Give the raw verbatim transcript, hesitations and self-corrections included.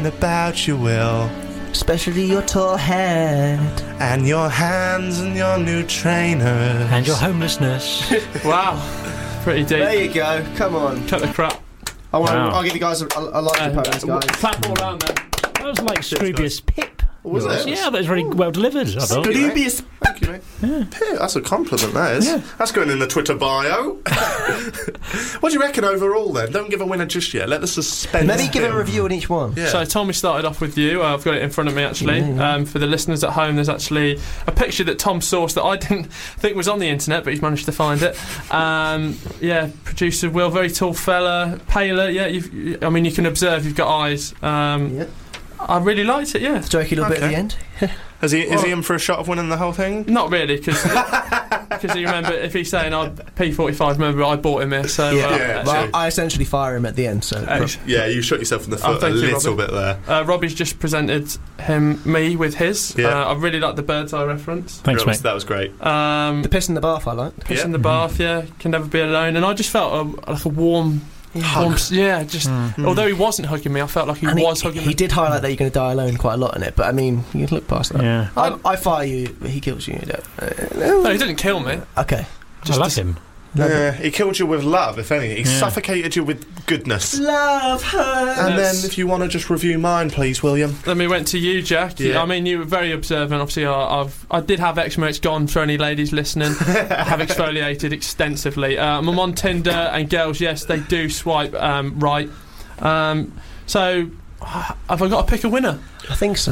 about you, Will. Especially your tall head. And your hands and your new trainers. And your homelessness. Wow. Pretty deep. There you go. Come on. Cut the crap. I want. Wow. I'll give you guys a, a, a large Uh, bonus, guys. Clap all around there. That was like Scroobius Pip. Was it? Yeah, that was really well delivered, I thought. Scroobius. Thank you, mate. Yeah. That's a compliment, that is. Yeah. That's going in the Twitter bio. What do you reckon overall, then? Don't give a winner just yet. Let the suspense Maybe give a build. review on each one. Yeah. So Tom, we started off with you. Uh, I've got it in front of me actually. Yeah, yeah. Um, for the listeners at home, there's actually a picture that Tom sourced that I didn't think was on the internet, but he's managed to find it. Um, yeah, producer Will, very tall fella, paler. Yeah, you've, you, I mean, you can observe you've got eyes. Um, Yeah. I really liked it. Yeah, Jokey little bit at Okay. the end. Is he, is Well- he in for a shot of winning the whole thing? not really, because you remember if he's saying I'm P forty-five, remember I bought him this. So Yeah. uh, Yeah, Well, true. I essentially fire him at the end, so. Ex- Yeah, you shot yourself in the Oh, foot a thank you, little Robin. bit there. Uh, Robbie's just presented him me with his. Yeah. Uh, I really like the bird's eye reference. Thanks, that, was, mate. that was great. Um, The piss in the bath, I like. Piss Yeah. in the bath, yeah, can never be alone. And I just felt a, like a warm, warm, s- yeah. Just although he wasn't hugging me, I felt like he And was he, hugging he me. did highlight that you're going to die alone quite a lot in it, but I mean, you can look past that. Yeah. I, I fire you, but he kills you. you don't. No, he didn't kill me. Okay. I like him. Yeah, he killed you with love, if anything. He Yeah. suffocated you with goodness. Love her. And Yes. then, if you want to just review mine, please, William. Then we went to you, Jack. Yeah. I mean, you were very observant. Obviously, I, I've I did have eczema. It's gone for any ladies listening. I have exfoliated extensively. Um, I'm on Tinder, and girls, yes, they do swipe um, right. Um, so, have I got to pick a winner? I think so.